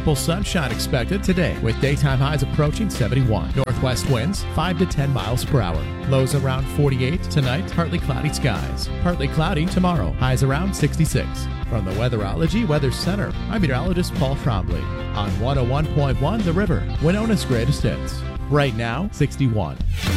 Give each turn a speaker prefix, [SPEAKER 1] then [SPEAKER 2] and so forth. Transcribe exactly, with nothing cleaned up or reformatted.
[SPEAKER 1] Ample sunshine expected today with daytime highs approaching seventy-one. Northwest winds five to ten miles per hour. Lows around forty-eight tonight. Partly cloudy skies. Partly cloudy tomorrow. Highs around sixty-six. From the Weatherology Weather Center, I'm meteorologist Paul Trombley on one oh one point one The River, Winona's greatest hits. Right now, sixty-one.